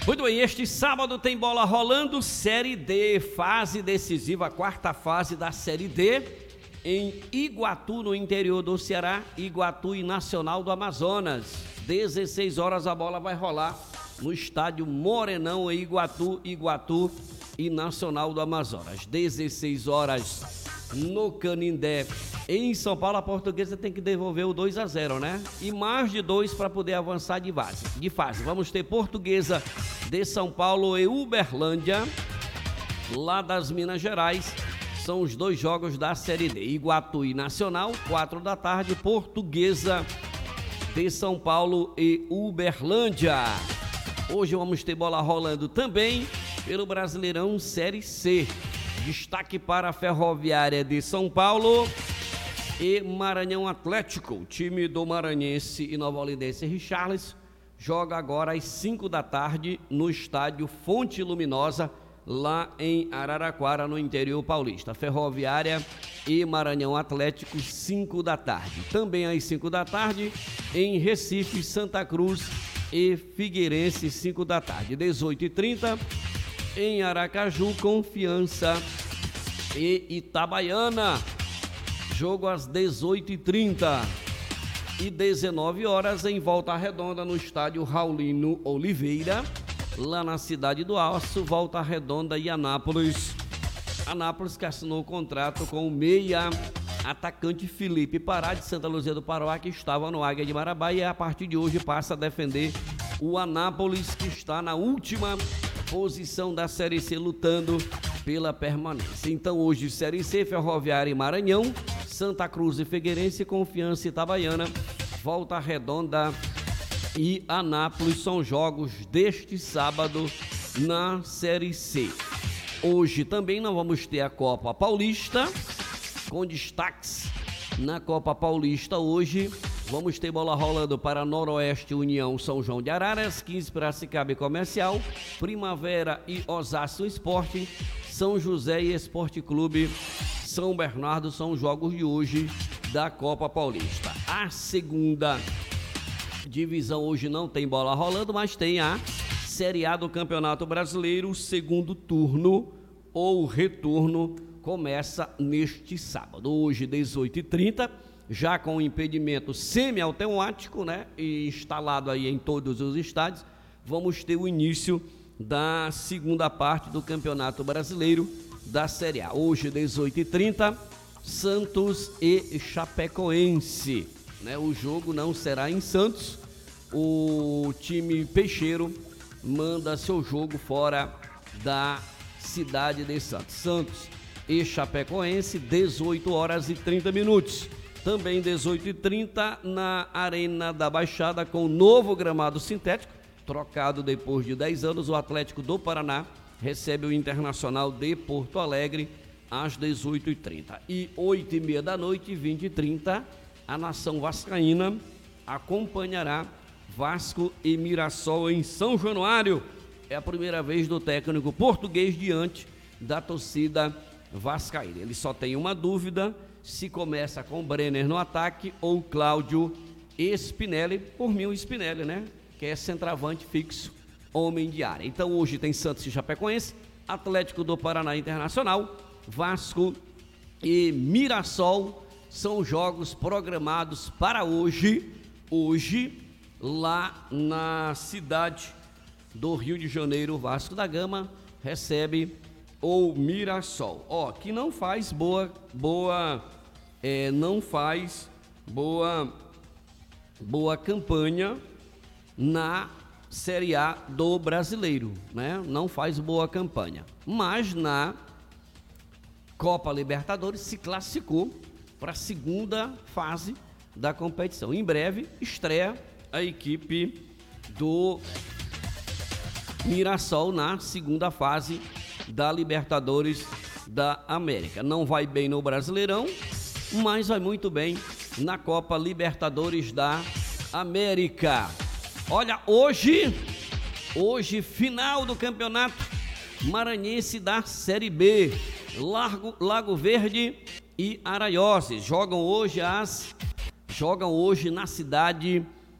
Muito bem, este sábado tem bola rolando, Série D, fase decisiva, a quarta fase da Série D, em Iguatu, no interior do Ceará, Iguatu e Nacional do Amazonas. 16 horas a bola vai rolar no estádio Morenão, em Iguatu e Nacional do Amazonas. 16 horas no Canindé. Em São Paulo, a Portuguesa tem que devolver o 2-0, né? E mais de 2 para poder avançar de fase. Vamos ter Portuguesa de São Paulo e Uberlândia, lá das Minas Gerais. São os dois jogos da Série D. Iguatu e Nacional, 4 da tarde. Portuguesa de São Paulo e Uberlândia. Hoje vamos ter bola rolando também pelo Brasileirão Série C. Destaque para a Ferroviária de São Paulo e Maranhão Atlético. O time do maranhense e nova olindense Richarlison joga agora às 5 da tarde no estádio Fonte Luminosa, lá em Araraquara, no interior paulista. Ferroviária e Maranhão Atlético, 5 da tarde. Também às 5 da tarde em Recife, Santa Cruz e Figueirense, 5 da tarde. 18h30 em Aracaju, Confiança e Itabaiana. Jogo às 18h30 e 19 horas em Volta Redonda, no estádio Raulino Oliveira, lá na Cidade do Aço. Volta Redonda e Anápolis. Anápolis que assinou o contrato com o meia atacante Felipe Pará, de Santa Luzia do Paroá, que estava no Águia de Marabá e a partir de hoje passa a defender o Anápolis, que está na última posição da Série C, lutando pela permanência. Então hoje Série C, Ferroviária e Maranhão, Santa Cruz e Figueirense, Confiança e Itabaiana, Volta Redonda e Anápolis são jogos deste sábado na Série C. Hoje também nós vamos ter a Copa Paulista, com destaques na Copa Paulista. Hoje vamos ter bola rolando para Noroeste União São João de Araras, 15 Piracicaba e Comercial, Primavera e Osasco Esporte, São José e Esporte Clube São Bernardo. São os jogos de hoje da Copa Paulista. A segunda divisão hoje não tem bola rolando, mas tem a Série A do Campeonato Brasileiro. O segundo turno ou retorno começa neste sábado, hoje 18h30, já com o impedimento semiautomático, né, e instalado aí em todos os estádios. Vamos ter o início da segunda parte do Campeonato Brasileiro da Série A. Hoje 18h30, Santos e Chapecoense, né? O jogo não será em Santos. O time peixeiro manda seu jogo fora da cidade de Santos. Santos e Chapecoense, 18 horas e 30 minutos. Também 18h30 na Arena da Baixada, com o novo gramado sintético, trocado depois de 10 anos. O Atlético do Paraná recebe o Internacional de Porto Alegre às 18h30. E 8h30 da noite, 20h30, a nação vascaína acompanhará Vasco e Mirassol em São Januário. É a primeira vez do técnico português diante da torcida vascaína. Ele só tem uma dúvida: se começa com Brenner no ataque ou Cláudio Spinelli. Por mim, o Spinelli, né? Que é centroavante fixo, homem de área. Então hoje tem Santos e Chapecoense, Atlético do Paraná Internacional, Vasco e Mirassol. São jogos programados para hoje, lá na cidade do Rio de Janeiro. Vasco da Gama recebe o Mirassol. Que não faz boa campanha na Série A do Brasileiro, né? Não faz boa campanha, mas na Copa Libertadores se classificou para a segunda fase da competição. Em breve estreia a equipe do Mirassol na segunda fase da Libertadores da América. Não vai bem no Brasileirão, mas vai muito bem na Copa Libertadores da América. Olha, hoje final do Campeonato Maranhense da Série B. Lago Verde e Araioses jogam hoje na cidade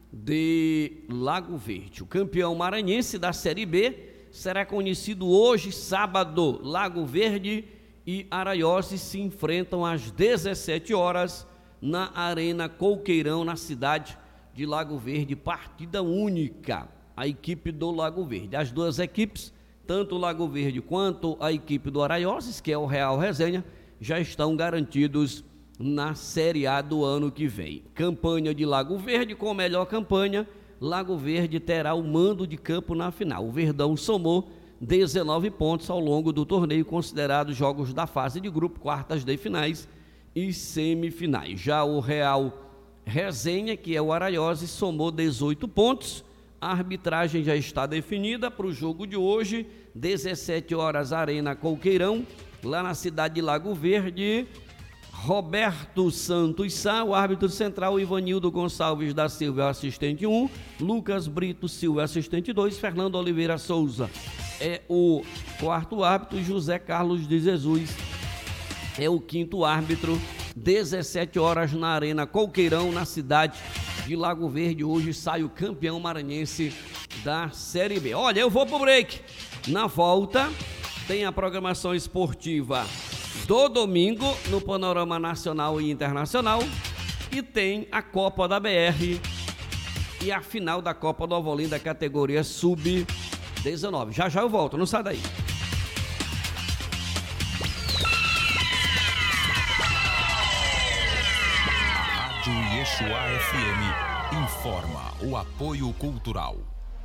de Lago Verde. O campeão maranhense da Série B será conhecido hoje, sábado. Lago Verde e Araioses se enfrentam às 17 horas na Arena Coqueirão, na cidade de Lago Verde, partida única. A equipe do Lago Verde, as duas equipes, tanto o Lago Verde quanto a equipe do Araioses, que é o Real Resenha, já estão garantidos na Série A do ano que vem. Campanha de Lago Verde, com melhor campanha, Lago Verde terá o mando de campo na final. O Verdão somou 19 pontos ao longo do torneio, considerados jogos da fase de grupo, quartas de finais e semifinais. Já o Real Resenha, que é o Araioses, somou 18 pontos. A arbitragem já está definida para o jogo de hoje, 17 horas, Arena Coqueirão, lá na cidade de Lago Verde. Roberto Santos Sá, o árbitro central, Ivanildo Gonçalves da Silva, o assistente 1, Lucas Brito Silva, assistente 2, Fernando Oliveira Souza é o quarto árbitro, José Carlos de Jesus é o quinto árbitro. 17 horas na Arena Coqueirão, na cidade de Lago Verde. Hoje sai o campeão maranhense da Série B. Olha, eu vou pro break. Na volta tem a programação esportiva do domingo no panorama nacional e internacional, e tem a Copa da BR e a final da Copa Nova Olinda, categoria Sub-19. Já já eu volto, não sai daí. Rádio Yeshua FM informa o apoio cultural.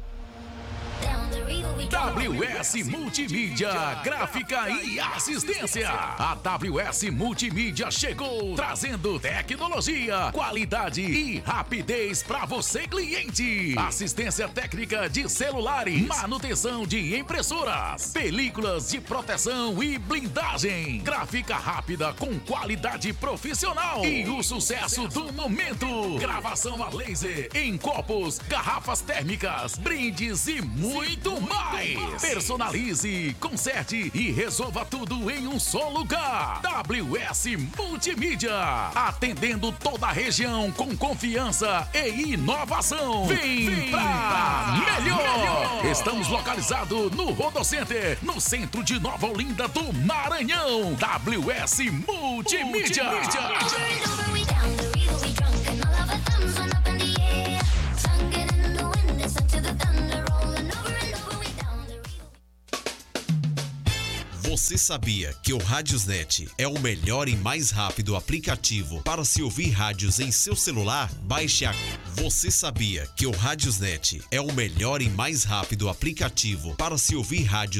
WS Multimídia, gráfica e assistência. A WS Multimídia chegou trazendo tecnologia, qualidade e rapidez para você, cliente. Assistência técnica de celulares, manutenção de impressoras, películas de proteção e blindagem, gráfica rápida com qualidade profissional e o sucesso do momento. Gravação a laser em copos, garrafas térmicas, brindes e muito mais. Personalize, conserte e resolva tudo em um só lugar. WS Multimídia, atendendo toda a região com confiança e inovação. Vem pra melhor. Estamos localizados no Rodocenter, no centro de Nova Olinda do Maranhão. WS Multimídia. Você sabia que o Radiosnet é o melhor e mais rápido aplicativo para se ouvir rádios em seu celular? Baixe a... Você sabia que o Radiosnet é o melhor e mais rápido aplicativo para se ouvir rádios